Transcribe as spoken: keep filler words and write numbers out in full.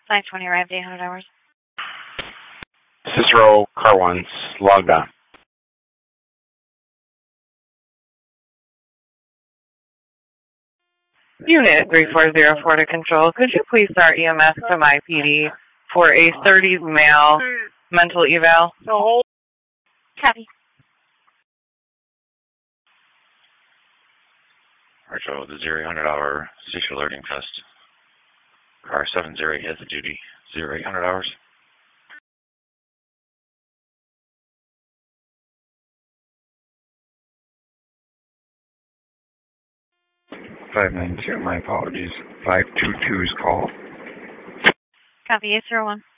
nine twenty arrived, eight hundred hours. Cicero, car one's logged on. Unit three four zero four to control. Could you please start E M S to my P D for a thirties male mental eval? Copy. Archo, the zero eight hundred hour seizure alerting test. Car seven zero eight has the duty. Zero eight hundred hours. five nine two, my apologies. five two two's call. Copy, eight zero one.